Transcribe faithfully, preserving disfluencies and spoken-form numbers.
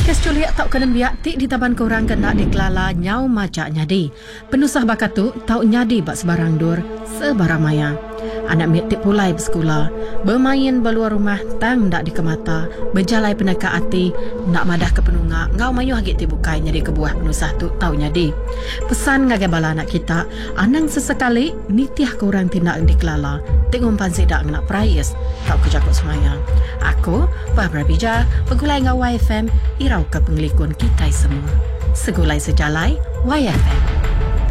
Kes culiak tau kena biak tik di taban korang kena dikelala nyau macak nyadi. Penusah bakatu tau nyadi bak sebarang dur sebarang maya. Anak miak tik pulai bersekolah, bermain beluar rumah tang dak dikemata, berjalai penaka hati, nak madah ke penungak, ngau mayu hagit tik bukai nyadi kebuah penusah tu tau nyadi. Pesan ngagai bala anak kita, anang sesekali nitiah korang tindak dikelala, tik ngumpan sidak nak prayes, tau kejakut semayang. Aku, Barbara Bija, pegulai ngau Y F M, irau ke pengelikun kita semua. Segulai sejalai, Y F M.